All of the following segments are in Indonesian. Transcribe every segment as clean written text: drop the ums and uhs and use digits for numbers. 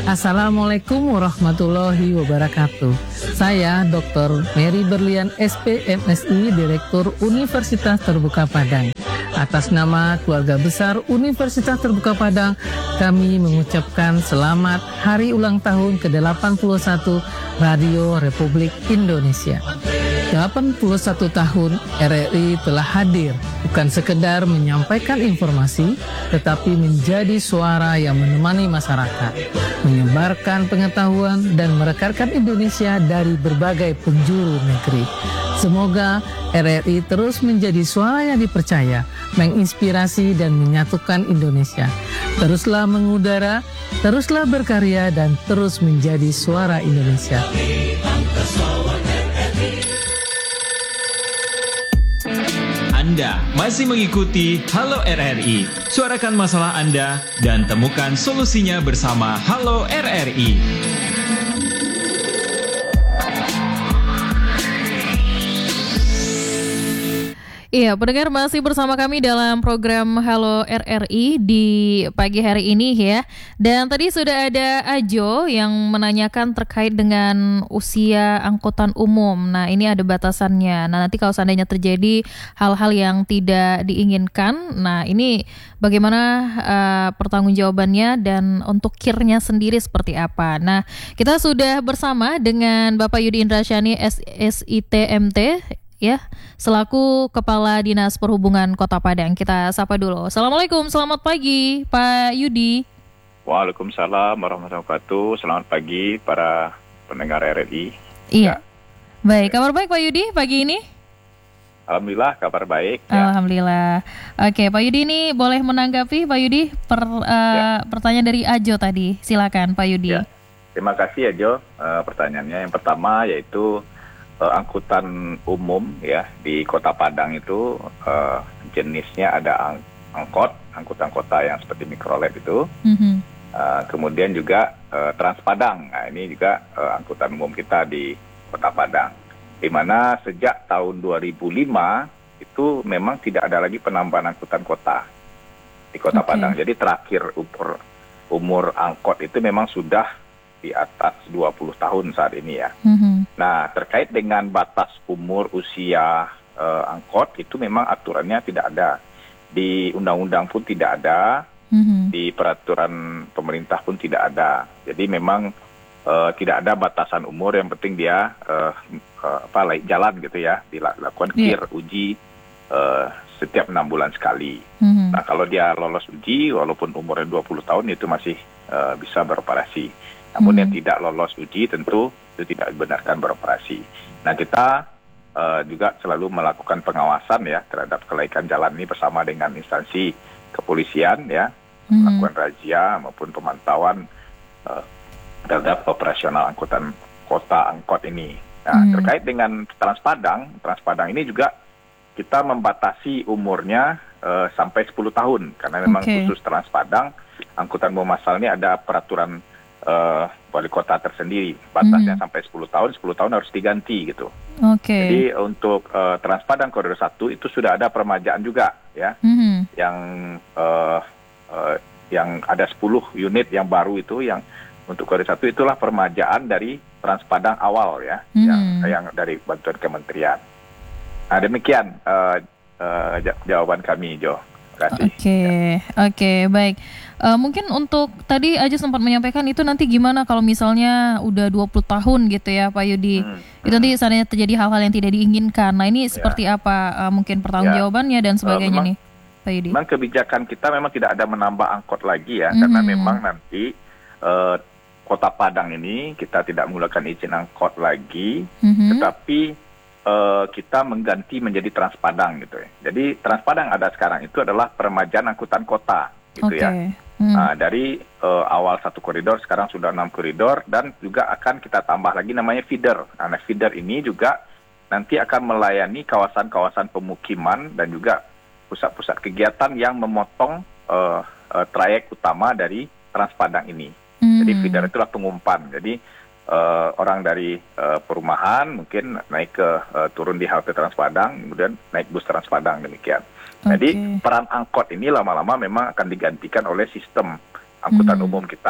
Assalamualaikum warahmatullahi wabarakatuh. Saya Dr. Mary Berlian, SPMSI, Direktur Universitas Terbuka Padang. Atas nama keluarga besar Universitas Terbuka Padang, kami mengucapkan selamat Hari Ulang Tahun ke-81 Radio Republik Indonesia. 81 tahun RRI telah hadir, bukan sekedar menyampaikan informasi, tetapi menjadi suara yang menemani masyarakat, menyebarkan pengetahuan dan merekatkan Indonesia dari berbagai penjuru negeri. Semoga RRI terus menjadi suara yang dipercaya, menginspirasi dan menyatukan Indonesia. Teruslah mengudara, teruslah berkarya, dan terus menjadi suara Indonesia. Anda masih mengikuti Halo RRI. Suarakan masalah Anda dan temukan solusinya bersama Halo RRI. Iya, pendengar masih bersama kami dalam program Halo RRI di pagi hari ini ya. Dan tadi sudah ada Ajo yang menanyakan terkait dengan usia angkutan umum. Nah, ini ada batasannya. Nah, nanti kalau seandainya terjadi hal-hal yang tidak diinginkan, nah ini bagaimana pertanggungjawabannya dan untuk kirnya sendiri seperti apa. Nah, kita sudah bersama dengan Bapak Yudi Indrasyani SITMT ya, selaku Kepala Dinas Perhubungan Kota Padang. Kita sapa dulu. Assalamualaikum, selamat pagi Pak Yudi. Waalaikumsalam warahmatullahi wabarakatuh. Selamat pagi para pendengar RRI. Iya. Baik, kabar baik Pak Yudi pagi ini? Alhamdulillah kabar baik. Alhamdulillah. Oke, Pak Yudi ini boleh menanggapi Pak Yudi pertanyaan dari Ajo tadi. Silakan Pak Yudi. Ya. Terima kasih Ajo. Pertanyaannya yang pertama yaitu angkutan umum ya di Kota Padang itu jenisnya ada angkutan kota yang seperti mikrolet itu, kemudian juga Trans Padang. Nah ini juga angkutan umum kita di Kota Padang, di mana sejak tahun 2005 itu memang tidak ada lagi penambahan angkutan kota di Kota Padang. Jadi terakhir umur angkot itu memang sudah di atas 20 tahun saat ini ya. Nah, terkait dengan batas umur usia angkot itu memang aturannya tidak ada. Di undang-undang pun tidak ada, di peraturan pemerintah pun tidak ada. Jadi memang tidak ada batasan umur, yang penting dia jalan gitu ya, dilakukan uji setiap 6 bulan sekali. Nah, kalau dia lolos uji walaupun umurnya 20 tahun itu masih bisa beroperasi. Namun yang tidak lolos uji tentu itu tidak dibenarkan beroperasi. Nah, kita juga selalu melakukan pengawasan ya terhadap kelaikan jalan ini bersama dengan instansi kepolisian ya, melakukan razia maupun pemantauan terhadap operasional angkutan kota angkot ini. Nah, terkait dengan Trans Padang ini juga kita membatasi umurnya sampai 10 tahun karena memang khusus Trans Padang angkutan umum masalnya ada peraturan wali kota tersendiri, batasnya sampai 10 tahun harus diganti gitu. Jadi untuk Trans Padang Koridor 1 itu sudah ada permajaan juga ya, yang ada 10 unit yang baru itu, yang untuk Koridor 1 itulah permajaan dari Trans Padang awal ya, yang dari bantuan kementerian. Nah demikian jawaban kami, Jo. Oke, baik. Mungkin untuk tadi aja sempat menyampaikan itu nanti gimana kalau misalnya udah 20 tahun gitu ya Pak Yudi. Itu nanti seandainya terjadi hal-hal yang tidak diinginkan. Nah ini seperti apa mungkin pertanggungjawabannya dan sebagainya nih Pak Yudi. Memang kebijakan kita memang tidak ada menambah angkot lagi ya, karena memang nanti Kota Padang ini kita tidak menggunakan izin angkot lagi, tetapi kita mengganti menjadi Trans Padang gitu ya. Jadi Trans Padang ada sekarang itu adalah peremajaan angkutan kota gitu ya. Nah, dari awal 1 koridor sekarang sudah 6 koridor dan juga akan kita tambah lagi namanya feeder. Nah, feeder ini juga nanti akan melayani kawasan-kawasan pemukiman dan juga pusat-pusat kegiatan yang memotong trayek utama dari Trans Padang ini. Jadi feeder itulah pengumpan. Jadi orang dari perumahan mungkin naik ke turun di halte Trans Padang, kemudian naik bus Trans Padang, demikian. Jadi peran angkot ini lama-lama memang akan digantikan oleh sistem angkutan umum kita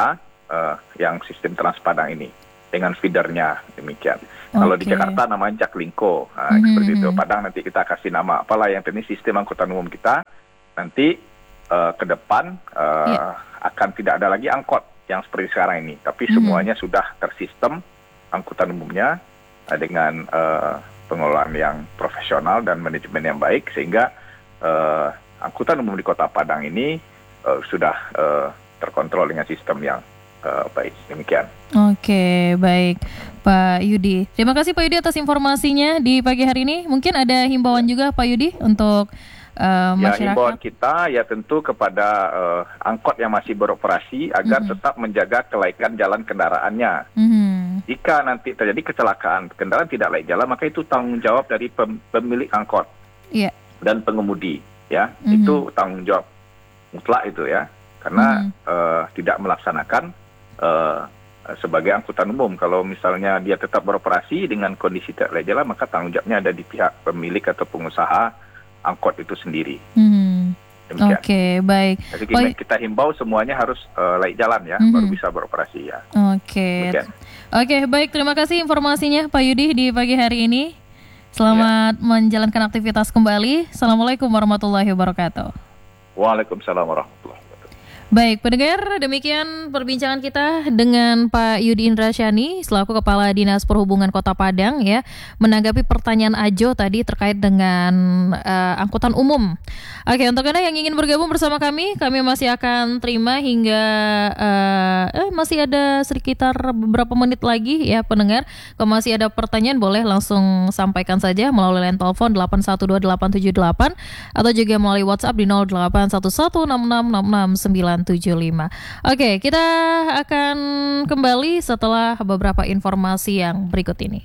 yang sistem Transpadang ini dengan feedernya demikian. Kalau di Jakarta namanya Jaklingko, seperti itu. Padang nanti kita kasih nama apalah, yang penting sistem angkutan umum kita nanti ke depan akan tidak ada lagi angkot yang seperti sekarang ini, tapi semuanya sudah tersistem angkutan umumnya dengan pengelolaan yang profesional dan manajemen yang baik, sehingga angkutan umum di Kota Padang ini sudah terkontrol dengan sistem yang baik. Demikian. Oke, baik Pak Yudi. Terima kasih Pak Yudi atas informasinya di pagi hari ini. Mungkin ada himbauan juga Pak Yudi untuk masyarakat. Ya, himbauan kita ya tentu kepada angkot yang masih beroperasi agar tetap menjaga kelaikan jalan kendaraannya. Jika nanti terjadi kecelakaan, kendaraan tidak layak jalan, maka itu tanggung jawab dari pemilik angkot dan pengemudi. Ya, itu tanggung jawab mutlak itu ya, karena tidak melaksanakan sebagai angkutan umum. Kalau misalnya dia tetap beroperasi dengan kondisi tidak layak jalan, maka tanggung jawabnya ada di pihak pemilik atau pengusaha angkot itu sendiri. Oke, baik. Jadi kita himbau semuanya harus layak jalan ya, baru bisa beroperasi ya. Oke, baik. Terima kasih informasinya Pak Yudi di pagi hari ini. Selamat menjalankan aktivitas kembali. Assalamualaikum warahmatullahi wabarakatuh. Waalaikumsalam warahmatullahi wabarakatuh. Baik, pendengar, demikian perbincangan kita dengan Pak Yudi Indrasyani selaku Kepala Dinas Perhubungan Kota Padang ya, menanggapi pertanyaan Ajo tadi terkait dengan angkutan umum. Oke, untuk Anda yang ingin bergabung bersama kami masih akan terima hingga masih ada sekitar beberapa menit lagi ya pendengar. Kalau masih ada pertanyaan boleh langsung sampaikan saja melalui line telepon 812-878 atau juga melalui WhatsApp di 0811666695. Oke, kita akan kembali setelah beberapa informasi yang berikut ini.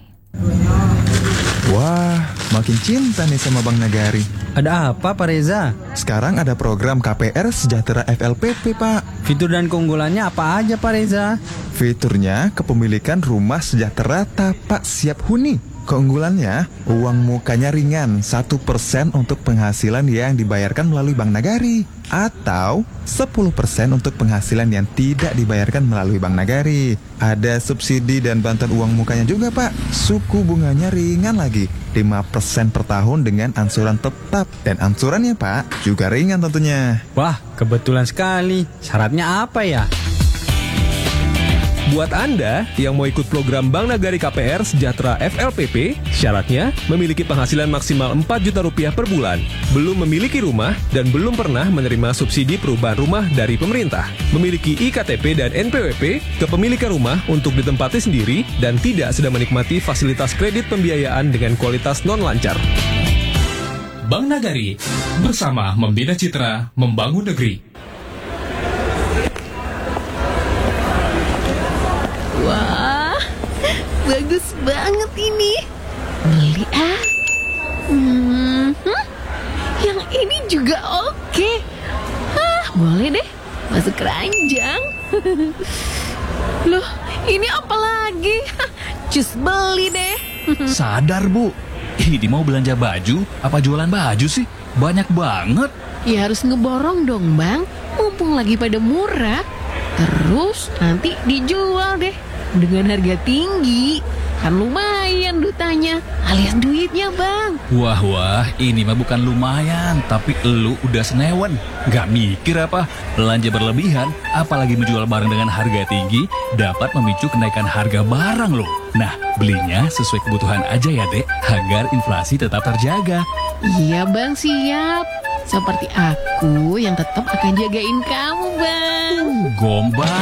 Wah, makin cinta nih sama Bang Nagari. Ada apa Pak Reza? Sekarang ada program KPR Sejahtera FLPP, Pak. Fitur dan keunggulannya apa aja Pak Reza? Fiturnya kepemilikan rumah sejahtera tapak siap huni. Keunggulannya, uang mukanya ringan 1% untuk penghasilan yang dibayarkan melalui Bank Nagari. Atau 10% untuk penghasilan yang tidak dibayarkan melalui Bank Nagari. Ada subsidi dan bantuan uang mukanya juga Pak. Suku bunganya ringan lagi, 5% per tahun dengan angsuran tetap. Dan angsurannya Pak juga ringan tentunya. Wah, kebetulan sekali. Syaratnya apa ya? Buat Anda yang mau ikut program Bank Nagari KPR Sejahtera FLPP, syaratnya memiliki penghasilan maksimal 4 juta rupiah per bulan, belum memiliki rumah, dan belum pernah menerima subsidi perubahan rumah dari pemerintah, memiliki IKTP dan NPWP, kepemilikan rumah untuk ditempati sendiri, dan tidak sedang menikmati fasilitas kredit pembiayaan dengan kualitas non-lancar. Bank Nagari, bersama membina citra, membangun negeri. Wah, bagus banget ini. Beli ah. Yang ini juga oke. Boleh deh, masuk keranjang. Loh, ini apa lagi? Cus beli deh. Sadar Bu, ini mau belanja baju apa jualan baju sih? Banyak banget. Ya harus ngeborong dong Bang, mumpung lagi pada murah. Terus nanti dijual deh dengan harga tinggi. Kan lumayan dutanya, alias duitnya Bang. Wah, ini mah bukan lumayan, tapi elu udah senewan. Gak mikir apa? Belanja berlebihan, apalagi menjual barang dengan harga tinggi, dapat memicu kenaikan harga barang loh. Nah, belinya sesuai kebutuhan aja ya Dek, agar inflasi tetap terjaga. Iya Bang, siap. Seperti aku yang tetap akan jagain kamu Bang. Gombal.